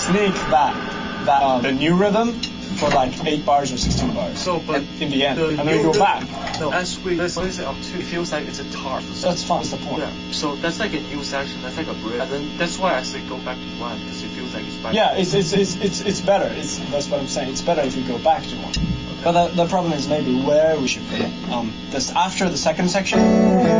sneak the new rhythm for like 8 bars or 16 bars. So, but in the end, and then we go back. No, as we listen up to, it feels like it's a tar. That's fun. That's the point. Yeah. So that's like a new section. That's like a bridge. And then that's why I say go back to one because it feels like it's better. Yeah, it's better. That's what I'm saying. It's better if you go back to one. Okay. But the problem is maybe where we should put it. This after the second section.